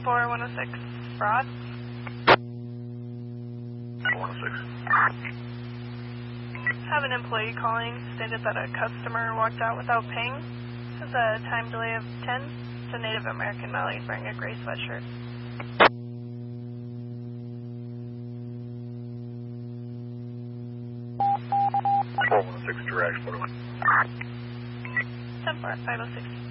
4106, Broad. 106. Have an employee calling, stated that a customer walked out without paying. This is a time delay of 10. It's a Native American male wearing a gray sweatshirt. 4106 direct, 41. 10-4, 506.